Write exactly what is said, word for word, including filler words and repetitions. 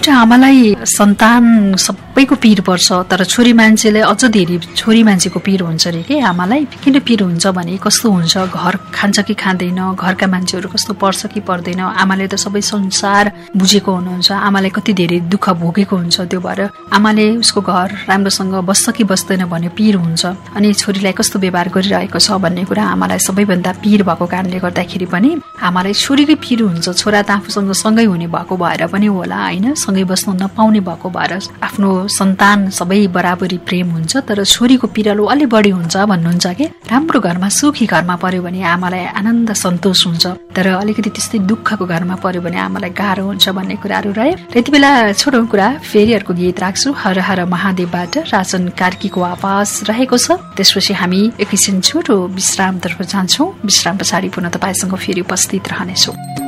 एउटा आमालाई सन्तान सबैको पीर पर्छ, तर छोरी मान्छेलाई अझ धेरै छोरी मान्छेको पीर हुन्छ रे के आमालाई। किन पीर हुन्छ भने कस्तो हुन्छ, घर खान्छ कि खाँदैन, घरका मान्छेहरू कस्तो पर्छ कि पर्दैन, आमाले त सबै संसार बुझेको हुनुहुन्छ, आमाले कति धेरै दुःख भोगेको हुन्छ, त्यो भएर आमाले उसको घर राम्रोसँग बस्छ कि बस्दैन भन्ने पीर हुन्छ। अनि छोरीलाई कस्तो व्यवहार गरिरहेको छ भन्ने कुरा आमालाई सबैभन्दा पीर भएको कारणले गर्दाखेरि पनि आमालाई छोरीकै पीर हुन्छ। छोरा त आफूसँग सँगै हुने भएको भएर पनि होला होइन, सँगै बस्नु नपाउने भएको भएर आफ्नो सन्तान सबै बराबरी प्रेम हुन्छ, तर छोरीको पिरालो अलि बढी हुन्छ भन्नुहुन्छ के। राम्रो घरमा सुखी घरमा पर्यो भने आमालाई आनन्द सन्तोष हुन्छ, तर अलिकति त्यस्तै दुःखको घरमा पर्यो भने आमालाई गाह्रो हुन्छ भन्ने कुराहरू रहे। यति बेला छोटो कुरा फेरि अर्को गीत राख्छु, हर हर महादेवबाट राजन कार्कीको आवाज रहेको छ। त्यसपछि हामी एकैछिन छोटो विश्रामतर्फ जान्छौँ। विश्राम पछाडि पुनः तपाईँसँग फेरि उपस्थित रहनेछौँ।